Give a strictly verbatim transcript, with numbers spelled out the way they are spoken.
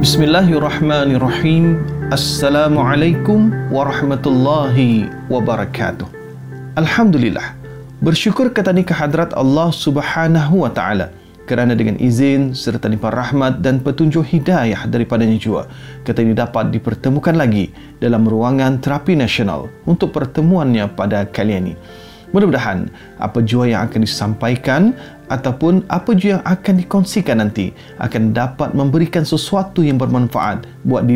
Bismillahirrahmanirrahim. Assalamualaikum warahmatullahi wabarakatuh. Alhamdulillah, bersyukur kata ni kehadrat Allah Subhanahu wa taala kerana dengan izin serta limpah rahmat dan petunjuk hidayah daripadanya jua kata ini dapat dipertemukan lagi dalam ruangan terapi nasional untuk pertemuannya pada kali ini. Mudah-mudahan apa jua yang akan disampaikan ataupun apa jua yang akan dikongsikan nanti akan dapat memberikan sesuatu yang bermanfaat buat diri